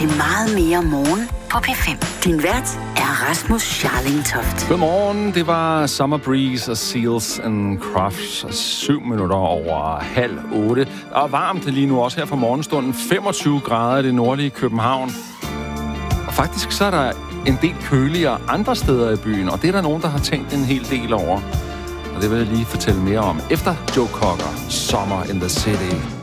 til meget mere morgen på P5. Din vært er Rasmus Scharlingtoft. Godmorgen, det var Summer Breeze og Seals and Crofts 7 minutter over 7:30. Og varmt lige nu også her fra morgenstunden. 25 grader i det nordlige København. Og faktisk så er der en del køligere andre steder i byen, og det er der nogen, der har tænkt en hel del over. Og det vil jeg lige fortælle mere om efter Joe Cocker, Summer in the City.